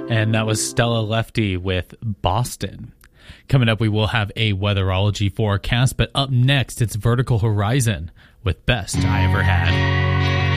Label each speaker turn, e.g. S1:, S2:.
S1: And that was Stella Lefty with Boston. Coming up, we will have a weatherology forecast, but up next, it's Vertical Horizon with Best I Ever Had.